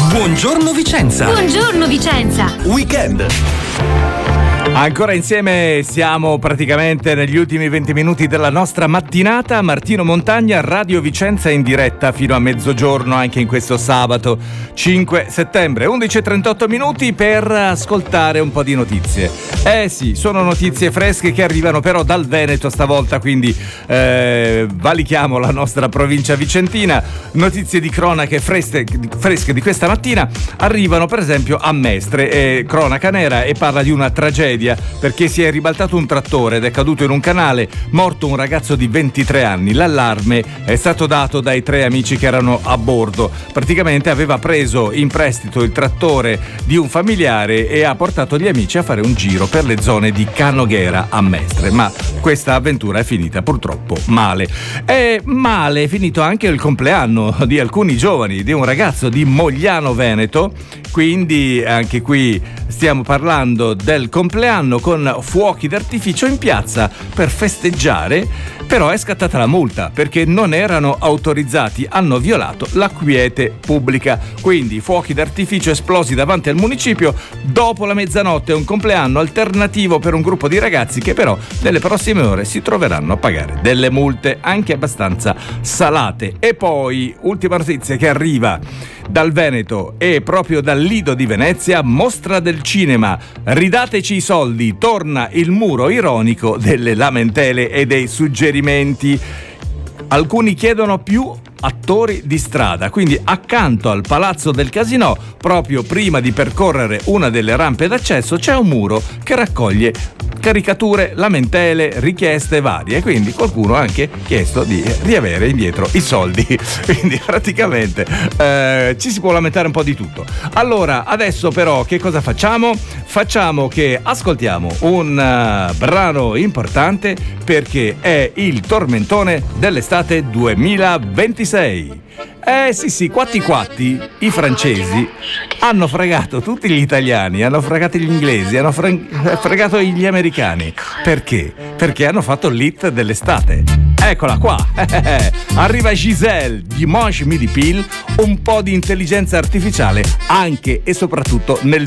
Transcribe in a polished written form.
Buongiorno Vicenza. Buongiorno Vicenza. Weekend. Ancora insieme, siamo praticamente negli ultimi 20 minuti della nostra mattinata. Martino Montagna, Radio Vicenza in diretta fino a mezzogiorno anche in questo sabato 5 settembre, 11:38 minuti per ascoltare un po' di notizie. Sì, sono notizie fresche che arrivano però dal Veneto stavolta, quindi valichiamo la nostra provincia vicentina. Notizie di cronache fresche di questa mattina arrivano per esempio a Mestre, cronaca nera, e parla di una tragedia perché si è ribaltato un trattore ed è caduto in un canale, morto un ragazzo di 23 anni. L'allarme è stato dato dai 3 amici che erano a bordo. Praticamente aveva preso in prestito il trattore di un familiare e ha portato gli amici a fare un giro per le zone di Canoghera a Mestre, ma questa avventura è finita purtroppo male. E male è finito anche il compleanno di alcuni giovani, di un ragazzo di Mogliano Veneto, quindi anche qui stiamo parlando del compleanno con fuochi d'artificio in piazza per festeggiare, però è scattata la multa perché non erano autorizzati, hanno violato la quiete pubblica. Quindi fuochi d'artificio esplosi davanti al municipio dopo la mezzanotte, un compleanno alternativo per un gruppo di ragazzi che però nelle prossime ore si troveranno a pagare delle multe anche abbastanza salate. E poi ultima notizia che arriva dal Veneto e proprio dal Lido di Venezia: mostra del cinema, ridateci i soldi, torna il muro ironico delle lamentele e dei suggerimenti. Alcuni chiedono più attori di strada, quindi accanto al Palazzo del Casinò, proprio prima di percorrere una delle rampe d'accesso, c'è un muro che raccoglie caricature, lamentele, richieste varie, quindi qualcuno ha anche chiesto di riavere indietro i soldi. Quindi praticamente ci si può lamentare un po' di tutto. Allora, adesso però che cosa facciamo? Facciamo che ascoltiamo un brano importante perché è il tormentone dell'estate 2026. Sì, quatti, i francesi hanno fregato tutti gli italiani, hanno fregato gli inglesi, hanno fregato gli americani. Perché? Perché hanno fatto l'hit dell'estate. Eccola qua. Arriva Giselle, Dimanche Midi Pile, un po' di intelligenza artificiale anche e soprattutto nel